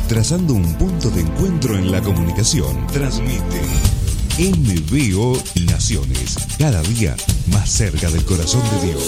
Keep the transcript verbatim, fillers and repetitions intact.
trazando un punto de encuentro en la comunicación. Transmite M B O Naciones, cada día más cerca del corazón de Dios.